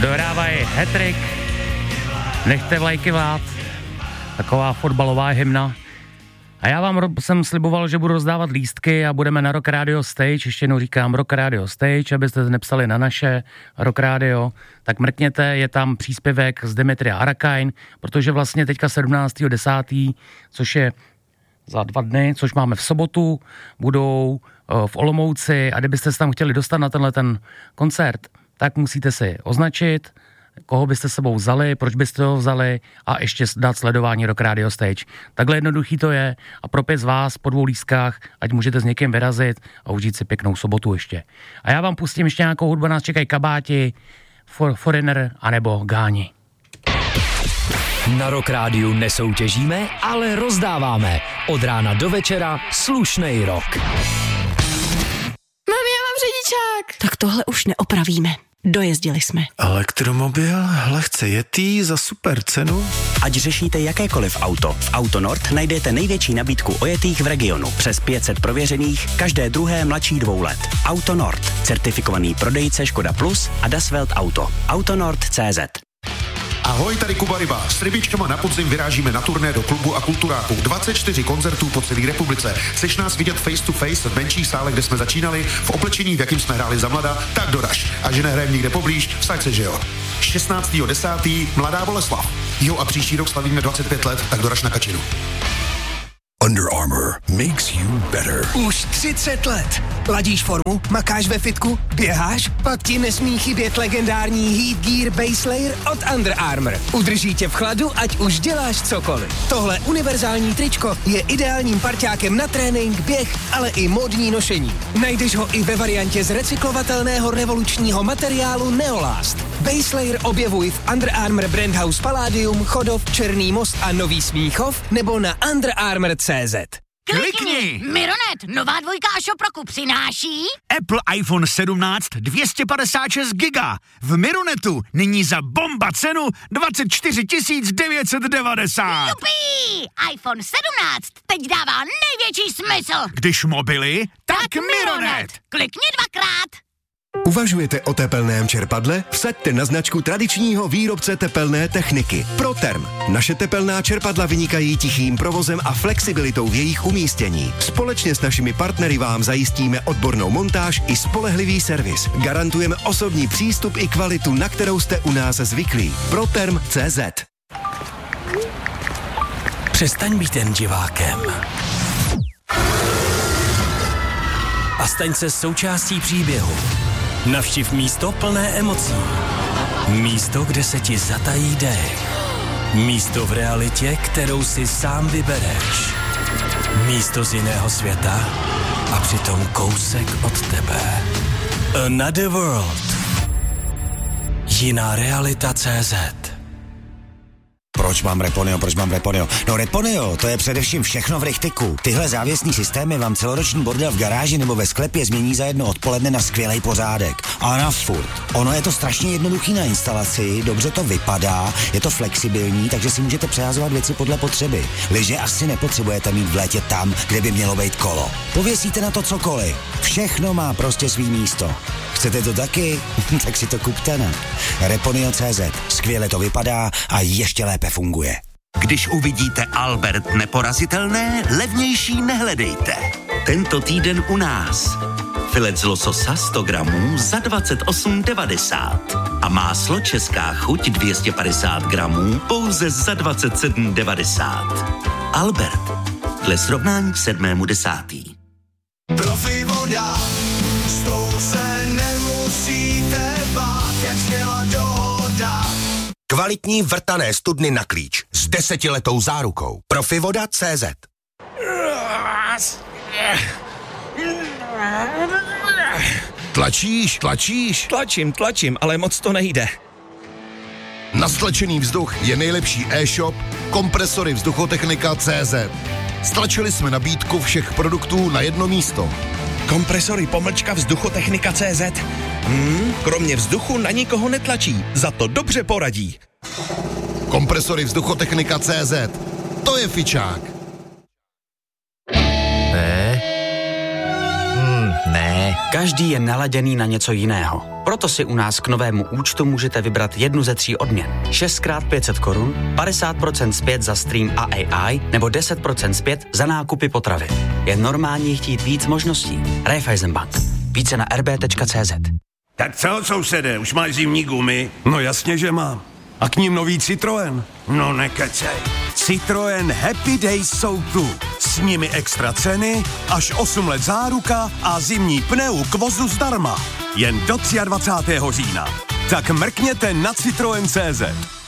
Dohrávají hat-trick, nechte vlajky vlád, taková fotbalová hymna. A já vám jsem sliboval, že budu rozdávat lístky a budeme na Rock Radio Stage, ještě jednou říkám Rock Radio Stage, abyste nepsali na naše Rock Radio, tak mrkněte, je tam příspěvek z Demetria Arakain, protože vlastně teďka 17.10., což je za 2 dny, což máme v sobotu, budou v Olomouci a kdybyste se tam chtěli dostat na tenhle ten koncert, tak musíte si označit, koho byste sebou vzali, proč byste ho vzali a ještě dát sledování Rock Radio Stage. Takhle jednoduchý to je a pro 5 z vás po 2 lístkách, ať můžete s někým vyrazit a užít si pěknou sobotu ještě. A já vám pustím ještě nějakou hudbu, nás čekají Kabáti, Foreigner anebo Gáni. Na Rock Rádiu nesoutěžíme, ale rozdáváme. Od rána do večera slušnej rock. Mami, já mám řidičák. Tak tohle už neopravíme. Dojezdili jsme. Elektromobil, lehce jetý za super cenu. Ať řešíte jakékoliv auto, v Autonord najdete největší nabídku ojetých v regionu. Přes 500 prověřených, každé druhé mladší 2 let. Autonord, certifikovaný prodejce Škoda Plus a Das Welt Auto. Autonord.cz. Ahoj, tady Kuba Ryba. S rybičkama na podzim vyrážíme na turné do klubu a kulturáku. 24 koncertů po celé republice. Chceš nás vidět face to face v menších sálech, kde jsme začínali, v oblečení, v jakým jsme hráli za mlada, tak doraž. A že nehrajeme nikde poblíž, vsaď se, že jo. 16.10. Mladá Boleslav. Jo, a příští rok slavíme 25 let, tak doraž na Kačinu. Under Armour makes you better. Už 30 let. Ladíš formu, makáš ve fitku, běháš, pak ti nesmí chybět legendární Heat Gear Base Layer od Under Armour. Udrží tě v chladu, ať už děláš cokoliv. Tohle univerzální tričko je ideálním parťákem na trénink, běh, ale i módní nošení. Najdeš ho i ve variantě z recyklovatelného revolučního materiálu Neolast. Base Layer objevuj v Under Armour Brand House Palladium, Chodov, Černý Most a Nový Smíchov nebo na Under Armour.cz. Klikni! Mironet, nová 2 Shop roku přináší Apple iPhone 17 256 giga. V Mironetu nyní za bomba cenu 24 990. Jupi! iPhone 17 teď dává největší smysl. Když mobily, tak Mironet. Klikni 2krát. Uvažujete o tepelném čerpadle? Vsaďte na značku tradičního výrobce tepelné techniky Proterm. Naše tepelná čerpadla vynikají tichým provozem a flexibilitou v jejich umístění. Společně s našimi partnery vám zajistíme odbornou montáž i spolehlivý servis. Garantujeme osobní přístup i kvalitu, na kterou jste u nás zvyklí. Proterm.cz. Přestaň být jen divákem. A staň se součástí příběhu. Navštiv místo plné emocí. Místo, kde se ti zatají dech. Místo v realitě, kterou si sám vybereš. Místo z jiného světa a přitom kousek od tebe. Another World. Jiná realita.cz. Proč mám Reponeo? No Reponeo, to je především všechno v richtiku. Tyhle závěsní systémy vám celoroční bordel v garáži nebo ve sklepě změní za jedno odpoledne na skvělej pořádek. A na furt. Ono je to strašně jednoduchý na instalaci, dobře to vypadá, je to flexibilní, takže si můžete přehazovat věci podle potřeby. Lyže asi nepotřebujete mít v létě tam, kde by mělo být kolo. Pověsíte na to cokoliv. Všechno má prostě svý místo. Chcete to taky? Tak si to kupte na Reponeo.cz. Skvěle to vypadá a ještě lépe funguje. Když uvidíte Albert neporazitelné, levnější nehledejte. Tento týden u nás. Filet z lososa 100 gramů za 28,90. A máslo Česká chuť 250 gramů pouze za 27,90. Albert. Dle srovnání k 7.10. Profi voda, s tou se nemusíte bát, jak zněla dohoda. Kvalitní vrtané studny na klíč s 10letou zárukou. Profivoda.cz. Tlačíš? Tlačím, ale moc to nejde. Na stlačený vzduch je nejlepší e-shop Kompresory Vzduchotechnika.cz. Stlačili jsme nabídku všech produktů na jedno místo. Kompresory _vzduchotechnika.cz. Kromě vzduchu na nikoho netlačí, za to dobře poradí. Kompresory Vzduchotechnika.cz. To je fičák. Ne. Každý je naladěný na něco jiného. Proto si u nás k novému účtu můžete vybrat jednu ze 3 odměn. 6x 500 korun, 50% zpět za stream a AI nebo 10% zpět za nákupy potravy. Je normální chtít víc možností. Raiffeisenbank. Více na rb.cz. Tak co, sousede, už máš zimní gumy? No jasně, že mám. A k ním nový Citroën. No nekecej. Citroën Happy Days jsou tu. S nimi extra ceny, až 8 let záruka a zimní pneu k vozu zdarma. Jen do 23. října. Tak mrkněte na Citroën.cz.